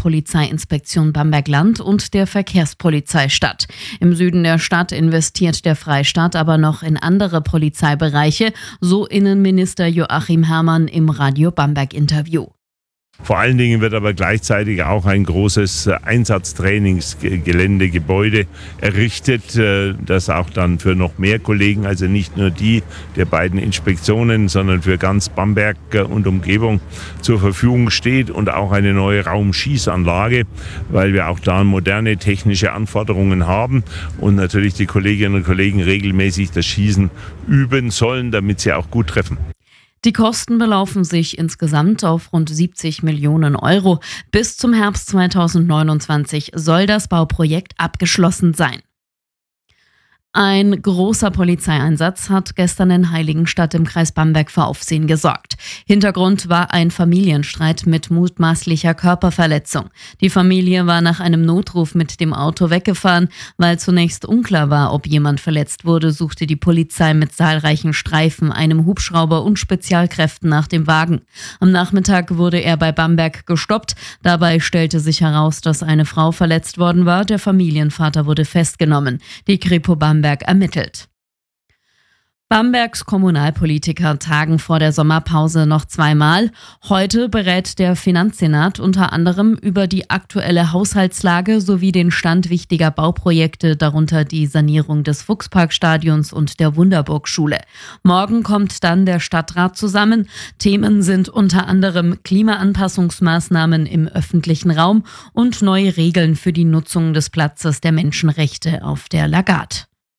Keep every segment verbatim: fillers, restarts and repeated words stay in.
Landespolizeiinspektion Bamberg-Land und der Verkehrspolizei Stadt. Im Süden der Stadt investiert der Freistaat aber noch in andere Polizeibereiche, so Innenminister Joachim Herrmann im Radio Bamberg-Interview. Vor allen Dingen wird aber gleichzeitig auch ein großes Einsatztrainingsgelände, Gebäude errichtet, das auch dann für noch mehr Kollegen, also nicht nur die der beiden Inspektionen, sondern für ganz Bamberg und Umgebung zur Verfügung steht, und auch eine neue Raumschießanlage, weil wir auch da moderne technische Anforderungen haben und natürlich die Kolleginnen und Kollegen regelmäßig das Schießen üben sollen, damit sie auch gut treffen. Die Kosten belaufen sich insgesamt auf rund siebzig Millionen Euro. Bis zum Herbst zweitausendneunundzwanzig soll das Bauprojekt abgeschlossen sein. Ein großer Polizeieinsatz hat gestern in Heiligenstadt im Kreis Bamberg für Aufsehen gesorgt. Hintergrund war ein Familienstreit mit mutmaßlicher Körperverletzung. Die Familie war nach einem Notruf mit dem Auto weggefahren. Weil zunächst unklar war, ob jemand verletzt wurde, suchte die Polizei mit zahlreichen Streifen, einem Hubschrauber und Spezialkräften nach dem Wagen. Am Nachmittag wurde er bei Bamberg gestoppt. Dabei stellte sich heraus, dass eine Frau verletzt worden war. Der Familienvater wurde festgenommen. Die Kripo Bamberg ermittelt. Bambergs Kommunalpolitiker tagen vor der Sommerpause noch zweimal. Heute berät der Finanzsenat unter anderem über die aktuelle Haushaltslage sowie den Stand wichtiger Bauprojekte, darunter die Sanierung des Fuchsparkstadions und der Wunderburg-Schule. Morgen kommt dann der Stadtrat zusammen. Themen sind unter anderem Klimaanpassungsmaßnahmen im öffentlichen Raum und neue Regeln für die Nutzung des Platzes der Menschenrechte auf der Lagarde.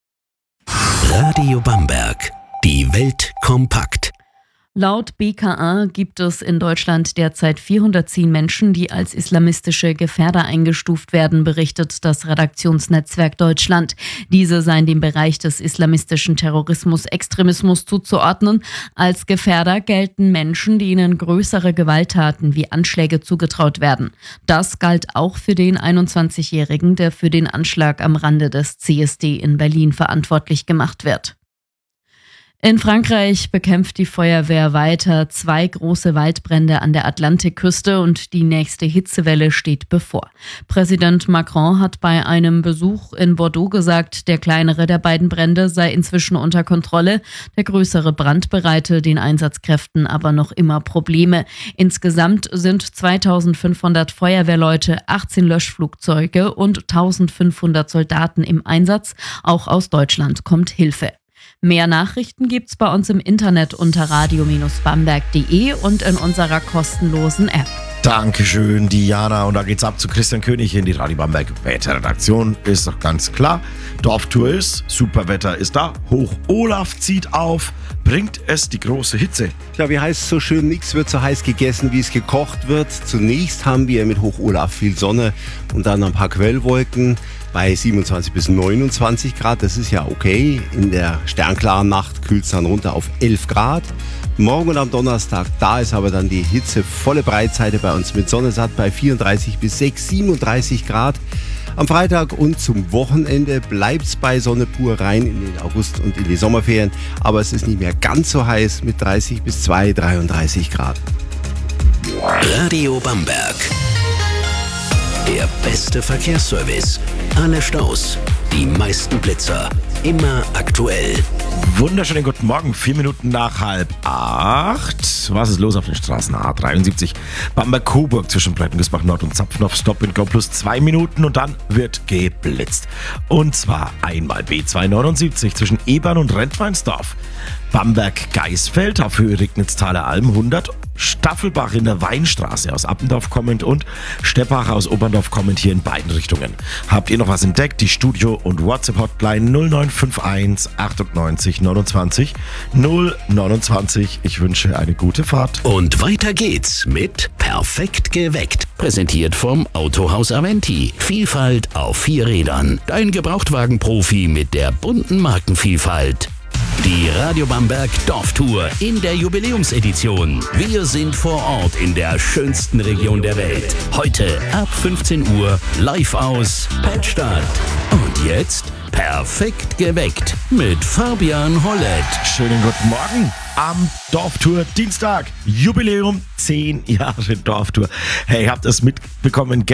Radio Bamberg. Die Welt kompakt. Laut B K A gibt es in Deutschland derzeit vierhundertzehn Menschen, die als islamistische Gefährder eingestuft werden, berichtet das Redaktionsnetzwerk Deutschland. Diese seien dem Bereich des islamistischen Terrorismus, Extremismus zuzuordnen. Als Gefährder gelten Menschen, denen größere Gewalttaten wie Anschläge zugetraut werden. Das galt auch für den einundzwanzigjährigen, der für den Anschlag am Rande des C S D in Berlin verantwortlich gemacht wird. In Frankreich bekämpft die Feuerwehr weiter zwei große Waldbrände an der Atlantikküste und die nächste Hitzewelle steht bevor. Präsident Macron hat bei einem Besuch in Bordeaux gesagt, der kleinere der beiden Brände sei inzwischen unter Kontrolle. Der größere Brand bereite den Einsatzkräften aber noch immer Probleme. Insgesamt sind zweitausendfünfhundert Feuerwehrleute, achtzehn Löschflugzeuge und eintausendfünfhundert Soldaten im Einsatz. Auch aus Deutschland kommt Hilfe. Mehr Nachrichten gibt's bei uns im Internet unter radio Bindestrich bamberg punkt de und in unserer kostenlosen App. Dankeschön, Diana. Und da geht's ab zu Christian König in die Radio Bamberg Wetterredaktion. Ist doch ganz klar. Dorftour ist, Superwetter ist da. Hoch Olaf zieht auf. Bringt es die große Hitze? Ja, wie heißt es so schön, nichts wird so heiß gegessen, wie es gekocht wird. Zunächst haben wir mit Hoch Olaf viel Sonne und dann ein paar Quellwolken bei siebenundzwanzig bis neunundzwanzig Grad. Das ist ja okay. In der sternklaren Nacht kühlt es dann runter auf elf Grad. Morgen und am Donnerstag, da ist aber dann die Hitze volle Breitseite bei uns mit Sonne satt bei vierunddreißig bis sechs, siebenunddreißig Grad. Am Freitag und zum Wochenende bleibt es bei Sonne pur rein in den August und in die Sommerferien. Aber es ist nicht mehr ganz so heiß mit dreißig bis zwei, dreiunddreißig Grad. Radio Bamberg. Der beste Verkehrsservice. Alle Staus, die meisten Blitzer. Immer aktuell. Wunderschönen guten Morgen, vier Minuten nach halb acht. Was ist los auf den Straßen? A dreiundsiebzig, Bamberg-Coburg zwischen Breitengesbach Nord und Zapfenhof. Stop and Go plus zwei Minuten und dann wird geblitzt. Und zwar einmal B zweihundertneunundsiebzig zwischen Ebern und Rentweinsdorf. Bamberg-Geisfeld auf Höhe Rignitz-Thaler Alm hundert. Staffelbach in der Weinstraße aus Appendorf kommend und Steppach aus Oberndorf kommend hier in beiden Richtungen. Habt ihr noch was entdeckt? Die Studio- und WhatsApp-Hotline null neun fünf eins achtundneunzig neunundzwanzig null neunundzwanzig. Ich wünsche eine gute Fahrt. Und weiter geht's mit Perfekt geweckt. Präsentiert vom Autohaus Aventi. Vielfalt auf vier Rädern. Dein Gebrauchtwagen-Profi mit der bunten Markenvielfalt. Die Radio Bamberg Dorftour in der Jubiläumsedition. Wir sind vor Ort in der schönsten Region der Welt. Heute ab fünfzehn Uhr live aus Pettstadt. Und jetzt perfekt geweckt mit Fabian Hollett. Schönen guten Morgen am Dorftour Dienstag. Jubiläum, zehn Jahre Dorftour. Hey, habt ihr es mitbekommen?